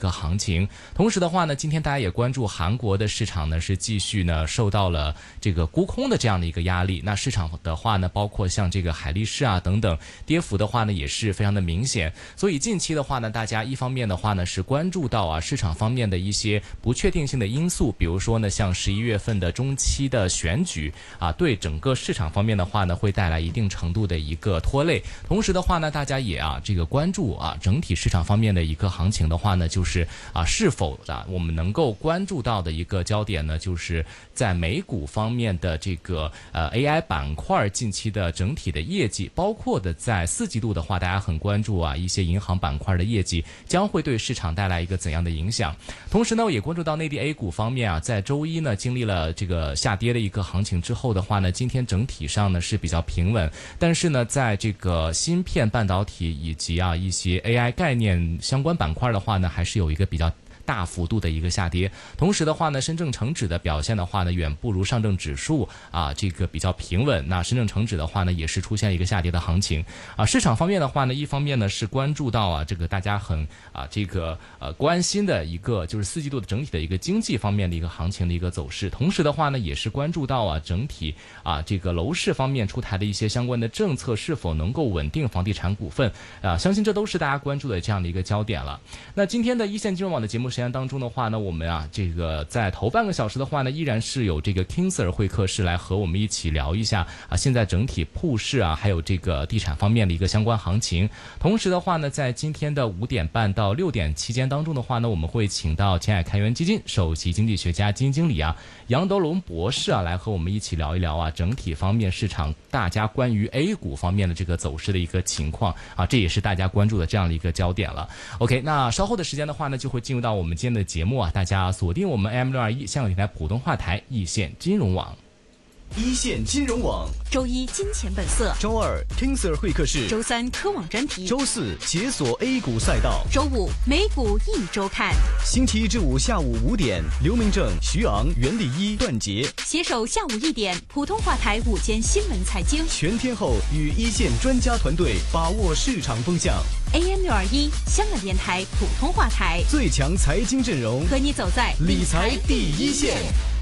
个行情。同时的话呢，今天大家也关注韩国的市场呢是继续呢受到了这个沽空的这样的一个压力。那市场的话呢，包括像这个海力士啊等等，跌幅的话呢也是非常的明显。所以近期的话呢，大家一方面的话呢是关注到啊市场方面的一些不确定性的因素，比如说呢像11月份的中期的选举啊，对整个市场方面的话呢会带来一定程度的一个拖累。同时的话呢，大家也这个关注整体市场方面的一个行情的话呢，就是是否我们能够关注到的一个焦点呢，就是在美股方面的这个AI 板块近期的整体的业绩，包括的在4季度的话，大家很关注一些银行板块的业绩将会对市场带来一个怎样的影响。同时呢，也关注到内地 A 股方面在周一呢经历了这个下跌的一个行情之后的话呢，今天整体上呢是比较平稳，但是呢在这个芯片半导体以及一些 AI 概念相关板块的话呢，还是有一个比较大幅度的一个下跌。同时的话呢，深证成指的表现的话呢，远不如上证指数这个比较平稳。那深证成指的话呢，也是出现一个下跌的行情市场方面的话呢，一方面呢是关注到这个大家很这个关心的一个就是4季度的整体的一个经济方面的一个行情的一个走势。同时的话呢，也是关注到整体这个楼市方面出台的一些相关的政策是否能够稳定房地产股份相信这都是大家关注的这样的一个焦点了。那今天的一线金融网的节目时间当中的话呢，我们这个在头半个小时的话呢，依然是有这个 King Sir 会客室来和我们一起聊一下现在整体铺市还有这个地产方面的一个相关行情。同时的话呢，在今天的5点半到6点期间当中的话呢，我们会请到前海开源基金首席经济学家基金经理杨德龙博士来和我们一起聊一聊整体方面市场大家关于 A 股方面的这个走势的一个情况这也是大家关注的这样的一个焦点了。 OK， 那稍后的时间的话呢，就会进入到我们今天的节目大家锁定我们 AM621 香港电台普通话台一线金融网。 一线金融网， 周一金钱本色， 周二 King Sir 会客室， 周三科网专题， 周四解锁 A 股赛道， 周五美股一周看。 星期一至五下午5点，刘明正、徐昂、袁立一、段杰携手下午1点，普通话台午间新闻财经， 全天候与一线专家团队把握市场风向。 AM621 香港电台普通话台， 最强财经阵容， 和你走在理财第一线。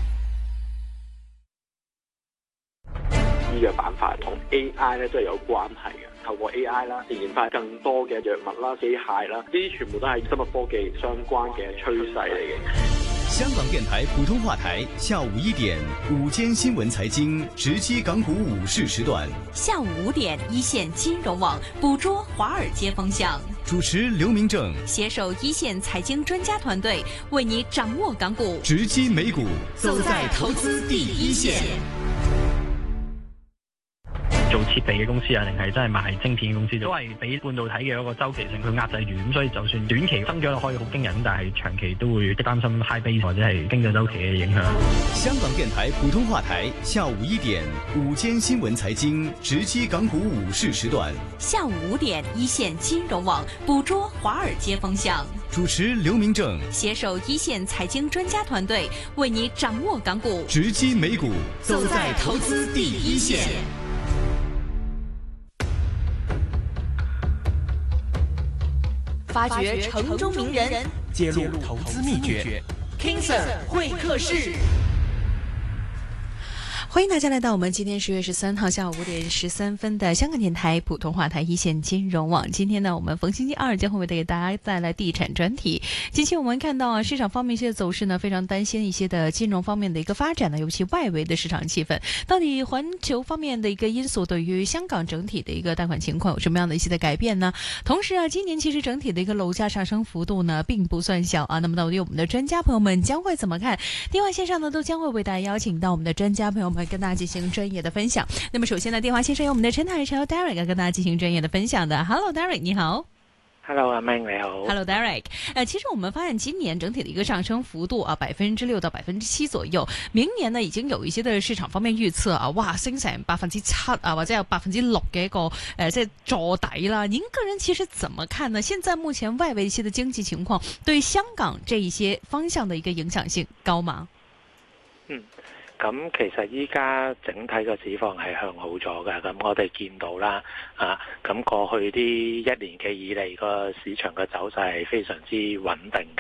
醫藥板塊同 AI 咧都係有關係嘅，透過 AI 啦，研發更多嘅藥物啦、機械啦，呢啲全部都係生物科技相關嘅趨勢嚟嘅。 香港電台普通話台下午1點午間新聞財經，直擊港股午市時段。 下午5點一線金融網捕捉華爾街風向， 主持劉明正， 攜手一線財經專家團隊，為你掌握港股， 直擊美股，走在投資第一線。 做設備嘅公司定係真係賣晶片嘅公司，都係俾半導體嘅一個周期性去壓制住，咁所以就算短期增長可以好驚人，但係長期都會擔心 high base 或者係經濟周期嘅影響。 香港電台普通話台下午1點午間新聞財經，直擊港股午市時段。 下午5點一線金融網捕捉華爾街風向， 主持劉明正， 攜手一線財經專家團隊，為你掌握港股， 直擊美股，走在投資第一線。 發掘城中名人， 揭露投資秘訣 King Sir 會客室。 欢迎大家来到我们今天10月13号下午5点13分的香港电台普通话台一线金融网。今天呢，我们逢星期二将会给大家带来地产专题。近期我们看到市场方面一些走势呢，非常担心一些的金融方面的一个发展呢，尤其外围的市场气氛，到底环球方面的一个因素对于香港整体的一个贷款情况有什么样的一些的改变呢？同时今年其实整体的一个楼价上升幅度呢，并不算小那么到底我们的专家朋友们将会怎么看？电话线上呢，都将会为大家邀请到我们的专家朋友们跟大家进行专业的分享。那么首先呢，电话线上有我们的陈海潮 Derek 跟大家进行专业的分享的。Hello Derek， 你好。 Hello， 阿明你好。 Hello Derek， 其实我们发现今年整体的一个上升幅度6%到7%左右，明年呢已經有一些的市場方面預測哇升成7%或者有6%嘅一個即係坐底啦。您個人其實怎麼看呢？現在目前外圍一些的經濟情況對香港這一些方向的一個影響性高嗎？ 咁其實依家整體個市況係向好咗嘅，咁我哋見到啦，咁過去啲1年幾以嚟個市場嘅走勢係非常之穩定